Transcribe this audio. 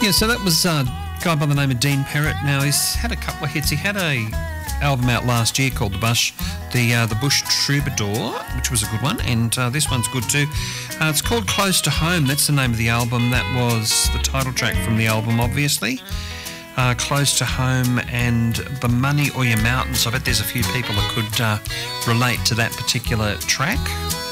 Yeah, so that was a guy by the name of Dean Perrott. Now, he's had a couple of hits. He had a album out last year called The Bush Troubadour, which was a good one, and this one's good too. It's called Close to Home. That's the name of the album. That was the title track from the album, obviously. Close to Home and The Money or Your Mountains. I bet there's a few people that could relate to that particular track.